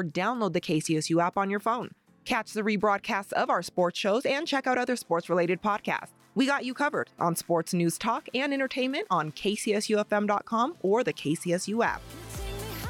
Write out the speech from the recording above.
or download the KCSU app on your phone. Catch the rebroadcasts of our sports shows and check out other sports-related podcasts. We got you covered on sports news, talk, and entertainment on KCSUFM.com or the KCSU app.